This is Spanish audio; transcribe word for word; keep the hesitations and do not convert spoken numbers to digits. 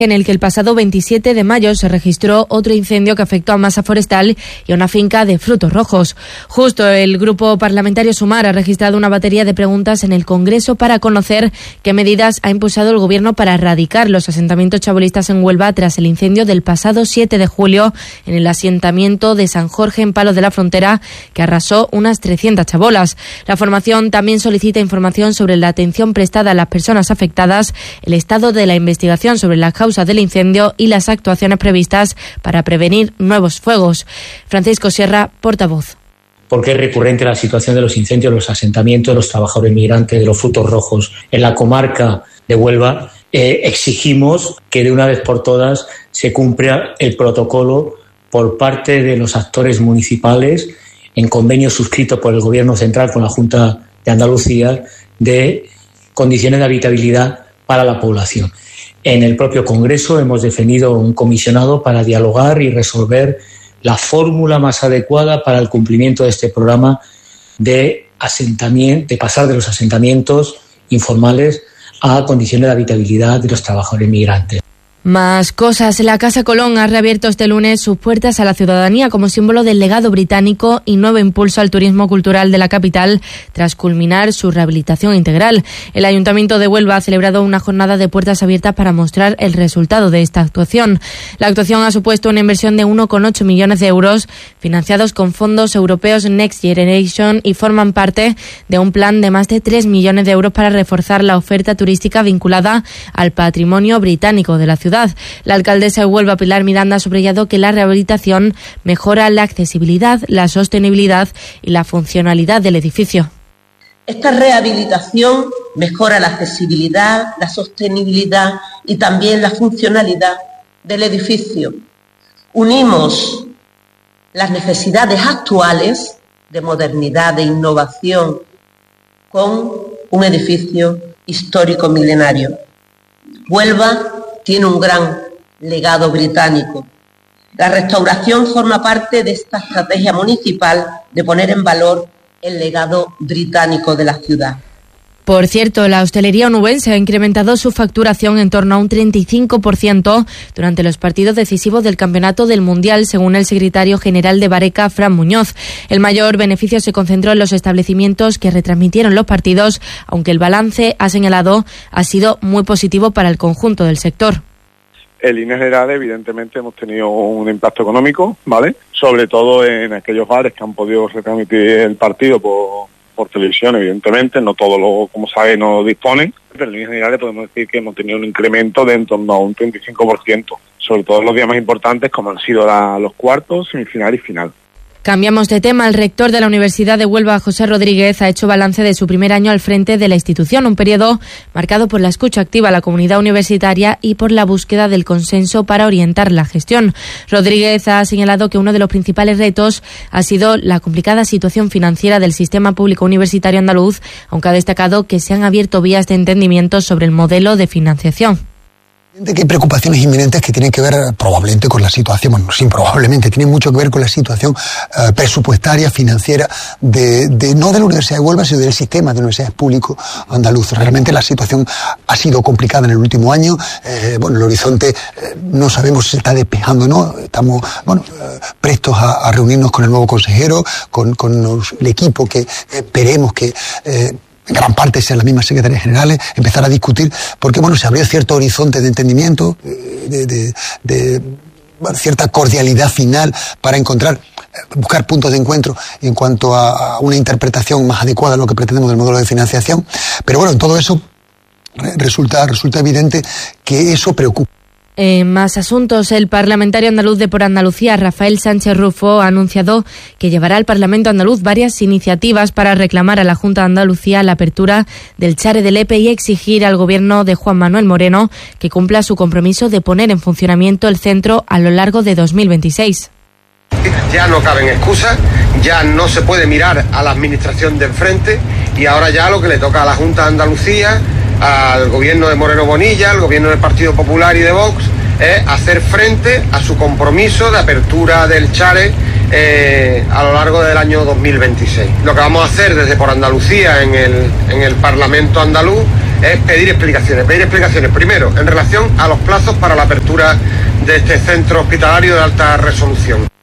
en el que el pasado veintisiete de mayo se registró otro incendio que afectó a masa forestal y a una finca de frutos rojos. Justo el Grupo Parlamentario Sumar ha registrado una batería de preguntas en el Congreso para conocer qué medidas ha impulsado el Gobierno para erradicar los asentamientos chabolistas en Huelva tras el incendio del pasado siete de julio en el asentamiento de San Jorge en Palos de la Frontera, que arrasó unas trescientas chabolas. La formación también solicita información sobre la atención prestada a las personas afectadas, el estado de la investigación sobre las causas del incendio y las actuaciones previstas para prevenir nuevos fuegos. Francisco Sierra, portavoz. Porque es recurrente la situación de los incendios, los asentamientos de los trabajadores migrantes, de los frutos rojos en la comarca de Huelva. Eh, exigimos que de una vez por todas se cumpla el protocolo por parte de los actores municipales en convenio suscrito por el Gobierno central con la Junta de Andalucía de condiciones de habitabilidad para la población. En el propio Congreso hemos definido un comisionado para dialogar y resolver la fórmula más adecuada para el cumplimiento de este programa de asentamiento, de pasar de los asentamientos informales a condiciones de habitabilidad de los trabajadores migrantes. Más cosas. La Casa Colón ha reabierto este lunes sus puertas a la ciudadanía como símbolo del legado británico y nuevo impulso al turismo cultural de la capital tras culminar su rehabilitación integral. El Ayuntamiento de Huelva ha celebrado una jornada de puertas abiertas para mostrar el resultado de esta actuación. La actuación ha supuesto una inversión de uno coma ocho millones de euros financiados con fondos europeos Next Generation y forman parte de un plan de más de tres millones de euros para reforzar la oferta turística vinculada al patrimonio británico de la ciudad. La alcaldesa de Huelva, Pilar Miranda, ha subrayado que la rehabilitación mejora la accesibilidad, la sostenibilidad y la funcionalidad del edificio. Esta rehabilitación mejora la accesibilidad, la sostenibilidad y también la funcionalidad del edificio. Unimos las necesidades actuales de modernidad, de innovación, con un edificio histórico milenario. Huelva tiene un gran legado británico. La restauración forma parte de esta estrategia municipal de poner en valor el legado británico de la ciudad. Por cierto, la hostelería onubense ha incrementado su facturación en torno a un treinta y cinco por ciento durante los partidos decisivos del Campeonato del Mundial, según el secretario general de Bareca, Fran Muñoz. El mayor beneficio se concentró en los establecimientos que retransmitieron los partidos, aunque el balance, ha señalado, ha sido muy positivo para el conjunto del sector. En líneas generales, evidentemente, hemos tenido un impacto económico, ¿vale? Sobre todo en aquellos bares que han podido retransmitir el partido por... por televisión, evidentemente, no todos, lo, como sabe, no disponen, pero en líneas generales podemos decir que hemos tenido un incremento de en torno a un treinta y cinco por ciento, sobre todo en los días más importantes como han sido la, los cuartos, semifinal y final. Cambiamos de tema. El rector de la Universidad de Huelva, José Rodríguez, ha hecho balance de su primer año al frente de la institución, un periodo marcado por la escucha activa a la comunidad universitaria y por la búsqueda del consenso para orientar la gestión. Rodríguez ha señalado que uno de los principales retos ha sido la complicada situación financiera del sistema público universitario andaluz, aunque ha destacado que se han abierto vías de entendimiento sobre el modelo de financiación. Que hay preocupaciones inminentes que tienen que ver probablemente con la situación, bueno, sí, probablemente, tienen mucho que ver con la situación uh, presupuestaria, financiera, de, de no de la Universidad de Huelva, sino del sistema de universidades público andaluz. Realmente la situación ha sido complicada en el último año. Eh, bueno, el horizonte eh, no sabemos si se está despejando o no. Estamos, bueno, eh, prestos a, a reunirnos con el nuevo consejero, con, con los, el equipo que esperemos que... Eh, en gran parte sean las mismas secretarías generales, empezar a discutir, porque bueno, se abrió cierto horizonte de entendimiento, de, de, de bueno, cierta cordialidad final para encontrar, buscar puntos de encuentro en cuanto a, a una interpretación más adecuada de lo que pretendemos del modelo de financiación. Pero bueno, en todo eso resulta, resulta evidente que eso preocupa. En más asuntos, el parlamentario andaluz de Por Andalucía, Rafael Sánchez Rufo, ha anunciado que llevará al Parlamento andaluz varias iniciativas para reclamar a la Junta de Andalucía la apertura del Chare de Lepe y exigir al gobierno de Juan Manuel Moreno que cumpla su compromiso de poner en funcionamiento el centro a lo largo de dos mil veintiséis. Ya no caben excusas, ya no se puede mirar a la administración de enfrente y ahora ya lo que le toca a la Junta de Andalucía, al gobierno de Moreno Bonilla, al gobierno del Partido Popular y de Vox, es hacer frente a su compromiso de apertura del Chare eh, a lo largo del año dos mil veintiséis. Lo que vamos a hacer desde Por Andalucía en el, en el Parlamento andaluz es pedir explicaciones, pedir explicaciones primero en relación a los plazos para la apertura de este centro hospitalario de alta resolución.